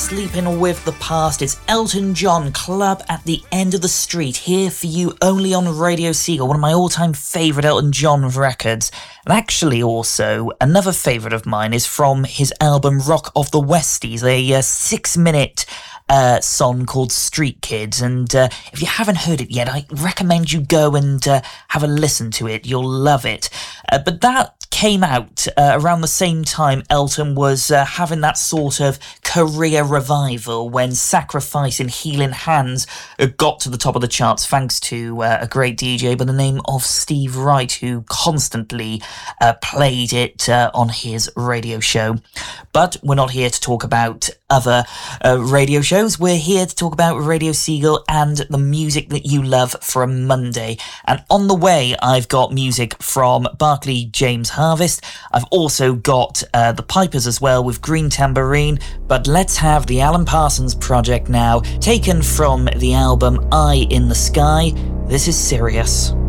Sleeping with the Past. It's Elton John, Club at the End of the Street, here for you only on Radio Seagull, one of my all-time favourite Elton John records. And actually also, another favourite of mine is from his album Rock of the Westies, a 6-minute song called Street Kids, and if you haven't heard it yet, I recommend you go and have a listen to it. You'll love it. But that came out around the same time Elton was having that sort of career revival when Sacrifice in Healing Hands got to the top of the charts thanks to a great DJ by the name of Steve Wright, who constantly played it on his radio show. But we're not here to talk about other radio shows. We're here to talk about Radio Seagull and the music that you love for a Monday. And on the way, I've got music from Barclay James Harvest. I've also got the Pipers as well with Green Tambourine. But let's have the Alan Parsons Project now, taken from the album Eye in the Sky. This is Sirius.